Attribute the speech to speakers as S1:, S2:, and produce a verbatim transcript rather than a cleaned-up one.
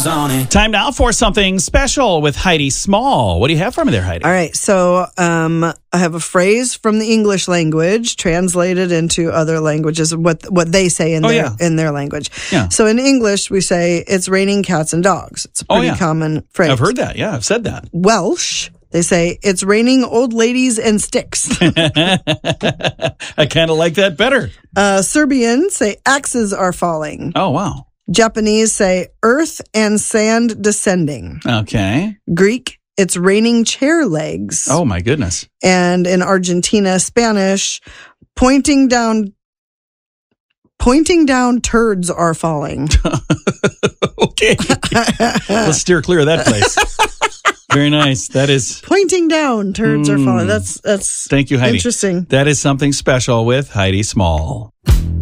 S1: on it.
S2: Time now for something special with Heidi Small. What do you have for me there, Heidi?
S3: All right. So um, I have a phrase from the English language translated into other languages, what what they say in,
S2: Oh,
S3: their,
S2: yeah.
S3: in their language.
S2: Yeah.
S3: So in English, we say it's raining cats and dogs. It's a
S2: Oh,
S3: pretty
S2: yeah.
S3: common phrase.
S2: I've heard that. Yeah, I've said that.
S3: Welsh, they say it's raining old ladies and sticks.
S2: I kind of like that better.
S3: uh, Serbian say axes are falling.
S2: Oh, wow.
S3: Japanese say earth and sand descending.
S2: Okay.
S3: Greek, it's raining chair legs.
S2: Oh, my goodness.
S3: And in Argentina, Spanish, pointing down pointing down turds are falling.
S2: Okay. Let's steer clear of that place. Very nice. That is,
S3: Pointing down turds
S2: Mm.
S3: are falling. That's that's
S2: thank you, Heidi.
S3: interesting.
S2: That is something special with Heidi Small.